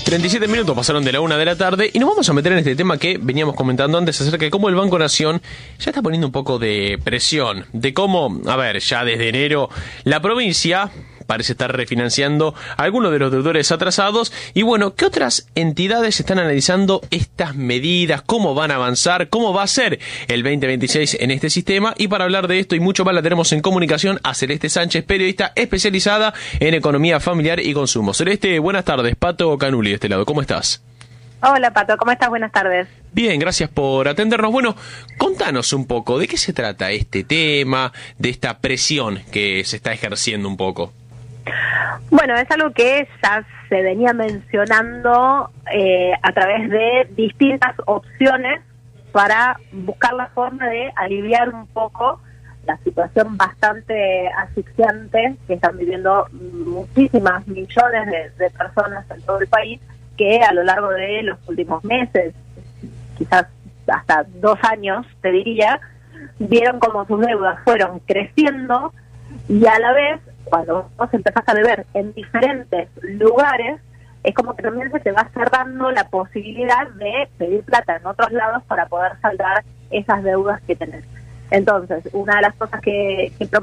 37 minutos pasaron de la 1 de la tarde y nos vamos a meter en este tema que veníamos comentando antes acerca de cómo el Banco Nación ya está poniendo un poco de presión, de cómo, ya desde enero la provincia parece estar refinanciando a algunos de los deudores atrasados y bueno, ¿qué otras entidades están analizando estas medidas? ¿Cómo van a avanzar? ¿Cómo va a ser el 2026 en este sistema? Y para hablar de esto y mucho más la tenemos en comunicación a Celeste Sánchez, periodista especializada en economía familiar y consumo. Celeste, buenas tardes. Pato Canuli de este lado, ¿cómo estás? Hola Pato, ¿cómo estás? Buenas tardes. Bien, gracias por atendernos. Bueno, contanos un poco, ¿de qué se trata este tema, de esta presión que se está ejerciendo un poco? Bueno, es algo que ya se venía mencionando a través de distintas opciones para buscar la forma de aliviar un poco la situación bastante asfixiante que están viviendo muchísimas millones de personas en todo el país, que a lo largo de los últimos meses, quizás hasta 2 años, te diría, vieron como sus deudas fueron creciendo y a la vez, cuando vos empezás a beber en diferentes lugares, es como que también se te va cerrando la posibilidad de pedir plata en otros lados para poder saldar esas deudas que tenés. Entonces, una de las cosas que